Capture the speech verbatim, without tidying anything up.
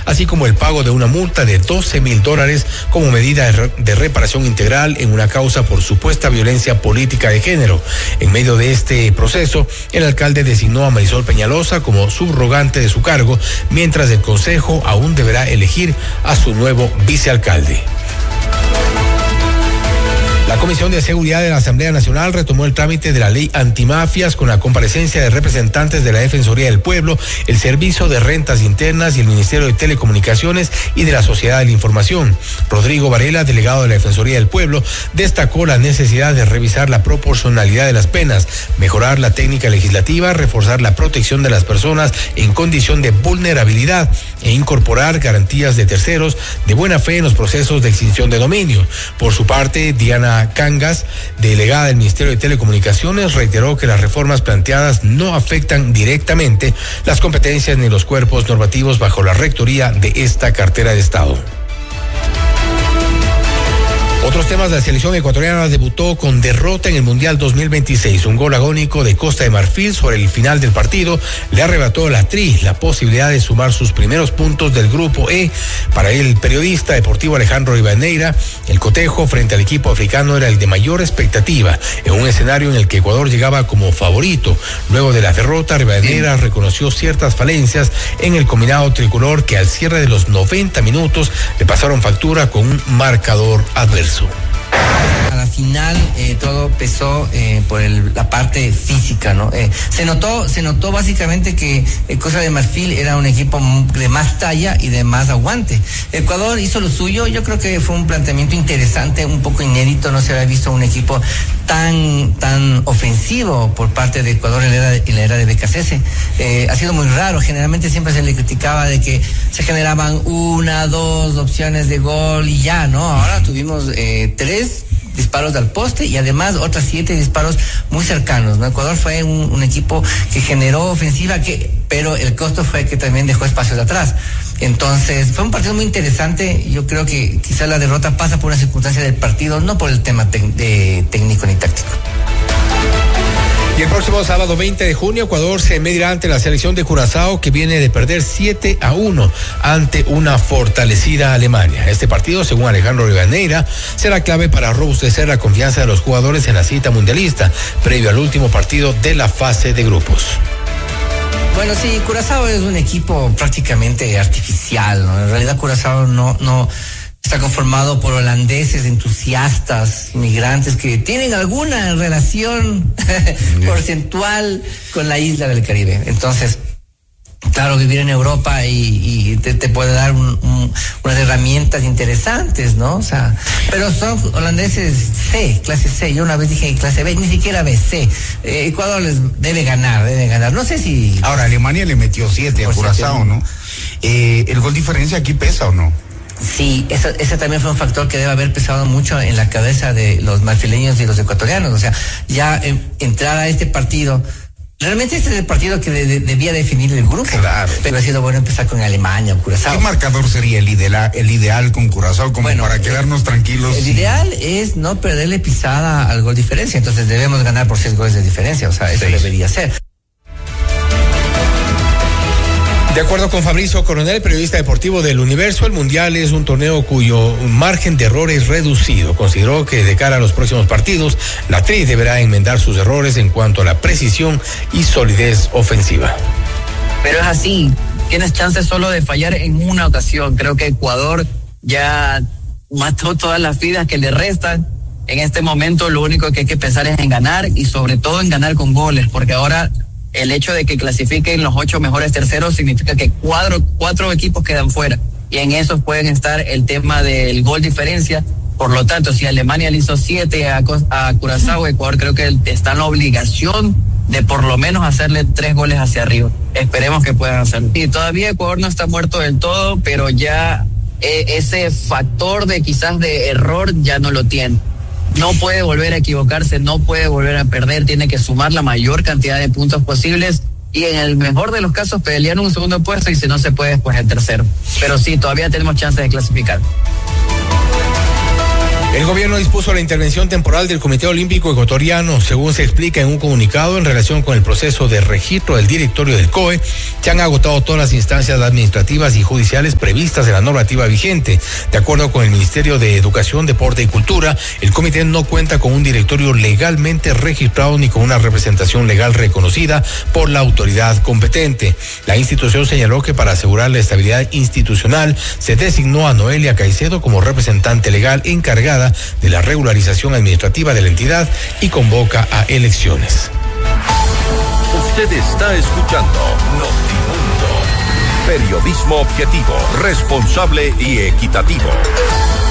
así como el pago de una multa de doce mil dólares como medida de reparación integral en una causa por supuesta violencia política de género. En medio de este proceso, el alcalde designó a Marisol Peñalosa como subrogante de su cargo, mientras el Consejo aún deberá elegir a su nuevo vicealcalde. La Comisión de Seguridad de la Asamblea Nacional retomó el trámite de la ley antimafias con la comparecencia de representantes de la Defensoría del Pueblo, el Servicio de Rentas Internas y el Ministerio de Telecomunicaciones y de la Sociedad de la Información. Rodrigo Varela, delegado de la Defensoría del Pueblo, destacó la necesidad de revisar la proporcionalidad de las penas, mejorar la técnica legislativa, reforzar la protección de las personas en condición de vulnerabilidad e incorporar garantías de terceros de buena fe en los procesos de extinción de dominio. Por su parte, Diana Cangas, delegada del Ministerio de Telecomunicaciones, reiteró que las reformas planteadas no afectan directamente las competencias ni los cuerpos normativos bajo la rectoría de esta cartera de Estado. Otros temas, la selección ecuatoriana debutó con derrota en el Mundial dos mil veintiséis. Un gol agónico de Costa de Marfil sobre el final del partido le arrebató a la Tri la posibilidad de sumar sus primeros puntos del Grupo E. Para el periodista deportivo Alejandro Rivadeneira, el cotejo frente al equipo africano era el de mayor expectativa, en un escenario en el que Ecuador llegaba como favorito. Luego de la derrota, Rivadeneira sí. reconoció ciertas falencias en el combinado tricolor que al cierre de los noventa minutos le pasaron factura con un marcador adverso. A la final eh, todo pesó eh, por el, la parte física, ¿no? Eh, se notó, se notó básicamente que eh, Costa de Marfil era un equipo de más talla y de más aguante. Ecuador hizo lo suyo, yo creo que fue un planteamiento interesante, un poco inédito, no se había visto un equipo tan, tan ofensivo por parte de Ecuador en la era, en la era de B K C S. Eh, ha sido muy raro, generalmente siempre se le criticaba de que se generaban una, dos opciones de gol y ya, ¿no? Ahora tuvimos eh, tres disparos al poste y además otras siete disparos muy cercanos, ¿no? Ecuador fue un, un equipo que generó ofensiva, que, pero el costo fue que también dejó espacios atrás. Entonces, fue un partido muy interesante. Yo creo que quizás la derrota pasa por una circunstancia del partido, no por el tema tec- de técnico ni táctico. Y el próximo sábado veinte de junio, Ecuador se medirá ante la selección de Curazao, que viene de perder siete a uno ante una fortalecida Alemania. Este partido, según Alejandro Rivadeneira, será clave para robustecer la confianza de los jugadores en la cita mundialista, previo al último partido de la fase de grupos. Bueno, sí, Curazao es un equipo prácticamente artificial, ¿no? En realidad Curazao no, no está conformado por holandeses, entusiastas, inmigrantes que tienen alguna relación porcentual con la isla del Caribe. Entonces, claro, vivir en Europa y, y te, te puede dar un, un, unas herramientas interesantes, ¿no? O sea, pero son holandeses C, clase C. Yo una vez dije clase B, ni siquiera B, C. Eh, Ecuador les debe ganar, debe ganar. No sé si... Ahora, Alemania le metió siete a Curazao, ¿no? Eh, ¿El gol diferencia aquí pesa o no? Sí, eso, ese también fue un factor que debe haber pesado mucho en la cabeza de los marfileños y los ecuatorianos. O sea, ya eh, entrar a este partido, realmente este es el partido que de, de, debía definir el grupo. Claro. Pero ha sido bueno empezar con Alemania o Curazao. ¿Qué marcador sería el ideal, el ideal con Curazao como bueno, para quedarnos tranquilos? El ideal es no perderle pisada al gol diferencia. Entonces debemos ganar por seis goles de diferencia. O sea, eso seis. Debería ser. De acuerdo con Fabrizio Coronel, periodista deportivo del Universo, el Mundial es un torneo cuyo margen de error es reducido. Consideró que de cara a los próximos partidos, la Tri deberá enmendar sus errores en cuanto a la precisión y solidez ofensiva. Pero es así, tienes chance solo de fallar en una ocasión. Creo que Ecuador ya mató todas las vidas que le restan. En este momento lo único que hay que pensar es en ganar y sobre todo en ganar con goles, porque ahora el hecho de que clasifiquen los ocho mejores terceros significa que cuatro, cuatro equipos quedan fuera y en esos pueden estar el tema del gol diferencia. Por lo tanto, si Alemania le hizo siete a, a Curazao, Ecuador creo que está en la obligación de por lo menos hacerle tres goles hacia arriba. Esperemos que puedan hacerlo. Y todavía Ecuador no está muerto del todo, pero ya eh, ese factor de quizás de error ya no lo tiene. No puede volver a equivocarse, no puede volver a perder, tiene que sumar la mayor cantidad de puntos posibles y en el mejor de los casos pelear un segundo puesto y si no se puede, pues el tercero. Pero sí, todavía tenemos chance de clasificar. El gobierno dispuso la intervención temporal del Comité Olímpico Ecuatoriano. Según se explica en un comunicado en relación con el proceso de registro del directorio del C O E, se han agotado todas las instancias administrativas y judiciales previstas en la normativa vigente. De acuerdo con el Ministerio de Educación, Deporte y Cultura, el comité no cuenta con un directorio legalmente registrado ni con una representación legal reconocida por la autoridad competente. La institución señaló que para asegurar la estabilidad institucional se designó a Noelia Caicedo como representante legal encargada de la regularización administrativa de la entidad y convoca a elecciones. Usted está escuchando Notimundo. Periodismo objetivo, responsable y equitativo.